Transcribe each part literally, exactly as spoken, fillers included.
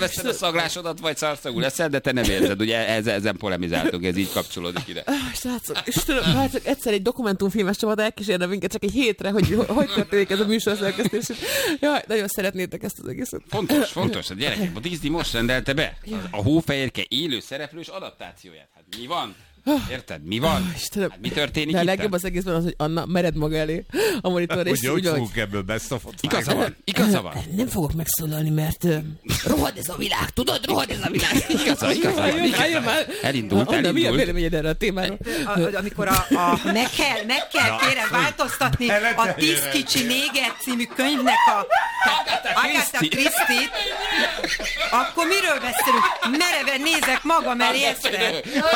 észreveszed a szaglásodat, vagy szarszagú leszel, de te nem érzed. Ugye ezzel, ezen polemizáltunk, ez így kapcsolódik ide. Srácok, Istenem, hát csak egyszer egy dokumentumfilmes csapat elkísérne minket csak egy hétre, hogy hogy történik ez a műsor szerkesztés. Jaj, nagyon szeretnétek ezt az egészet. Fontos, fontos. A gyerekek, a Disney most rendelte be a Hófehérke élő szereplős adaptációját. Hát mi van? Érted? Mi van? Istenem. Hát mi történik de itt? a legjobb az egészben az, hogy Anna mered maga elé a monitor, és Ugye, úgy, hogy hogy... fogunk ebből beszofot. Igaza van, igaza van. Nem fogok megszólalni, mert uh, rohad ez a világ, tudod? Rohad ez a világ. Igaza, igaza van. Elindult, Anna, elindult. mi a véleményed erre a témára? A, amikor a, a meg kell, meg kell kérem változtatni a Tíz kicsi néger című könyvnek a Agatha Christie-t, akkor miről beszélünk? Mereven nézek magam elé eszre.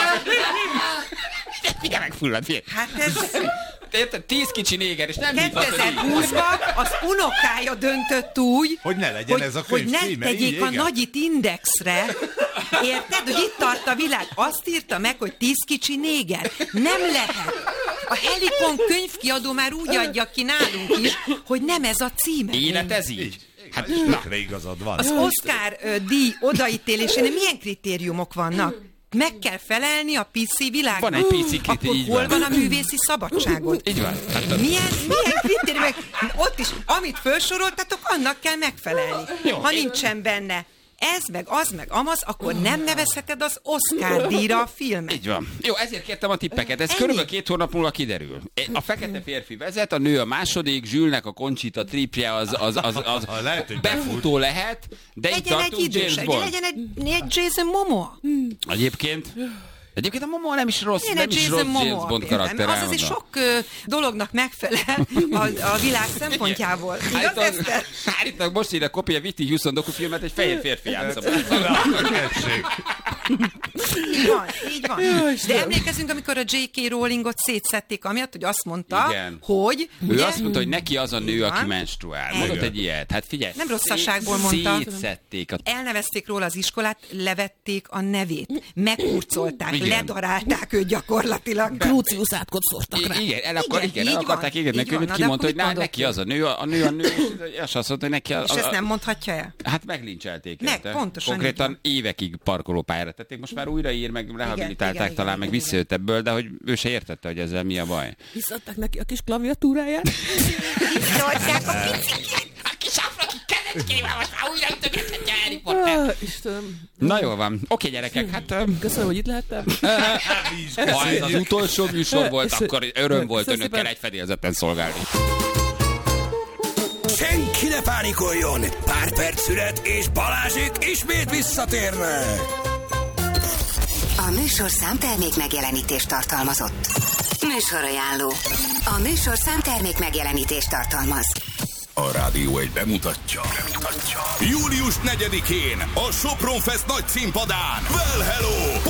Figyelj meg, fullad, figyelj. Hát ez... Érted? Tíz kicsi néger, és nem hívhatod így. kétezer-húszban az unokája döntött úgy, Hogy ne legyen hogy, ez a hogy könyv ne címe, tegyék így, a igen? nagyit indexre. Érted? Hogy itt tart a világ. Azt írta meg, hogy tíz kicsi néger. Nem lehet. A Helikon könyvkiadó már úgy adja ki nálunk is, hogy nem ez a címe. Élet ez így? Hát tökre igazad van. Az Oscar ö, díj odaítélésénél milyen kritériumok vannak? Meg kell felelni a pé cé világnak. Van egy pé cé kritérium, Akkor így hol van. van a művészi szabadságod? Így van. Hát, Milyen, milyen kritériumok? Ott is, amit felsoroltatok, annak kell megfelelni. Jó. Ha nincsen benne ez, meg az, meg amaz, akkor nem nevezheted az Oscar díjra a filmet. így van. Jó, ezért kértem a tippeket. Ez Ennyi. körülbelül két hónap múlva kiderül. A fekete férfi vezet, a nő a második, Zsülnek a Conchita tripje az, az, az, az Lehet, hogy befutó lehet, de itt Legyen egy tartunk idős, James legyen, Bond. legyen egy, egy Jason Momoa. Egyébként, egyébként a Momoa nem is rossz, Én nem egy is Jason rossz James Momoa Bond például. karakter. Az azért sok ö, dolognak megfelel a, a világ szempontjából. Igaz, Állítólag, Eszter? állítólag most ide kopja Whitney Houston dokufilmet, egy fehér férfi játsza. Így van, így van. De emlékezünk, amikor a jé ká. Rowlingot szétszették, amiatt, hogy azt mondta, Igen. hogy... Ő ugye, azt mondta, hogy neki az a nő, aki Van. menstruál. Igen. Mondott egy ilyet. Hát figyelj. Nem rosszaságból szét- mondta. Szétszették a... elnevezték róla az iskolát, levették a nevét, meghurcolták, Igen. ledarálták őt gyakorlatilag. Krúciusz átkot szórtak rá. I- igen, el, akar, Igen, igen, el így akarták van, égetni így neki, van. hogy Na, de kimondta, akkor hogy mit na, mondott neki ő? az a nő, a nő a nő, és azt mondta, hogy neki a, És a, ezt a, nem mondhatja el? hát meglincselték. Meg, érte? pontosan Konkrétan így évekig parkolópályára tették, most már újraír, meg rehabilitálták igen, talán, igen, meg igen, visszajött ebből, de hogy ő se értette, hogy ezzel mi a baj. Visszadták neki a kis klaviatúráját. Visszaadják a picikét. A kis afraki kenecskével most már újra ütögethetja Harry Potter. Ah, Istenem. Na jól van. Oké, gyerekek, hát... öm, Köszönöm, hogy itt lehettem. Ha ez az utolsó műsor volt, És- akkor öröm volt Köszönöm önökkel szépen. egy fedélzeten szolgálni. Senki ne pánikoljon! Pár perc szület, és Balázsék ismét visszatérnek! A műsor számtermék megjelenítést tartalmazott. Műsorajánló. A műsor számtermék megjelenítést tartalmaz. A Rádió egy bemutatja. bemutatja. július negyedikén a Sopron Fest nagy színpadán. Well, hello!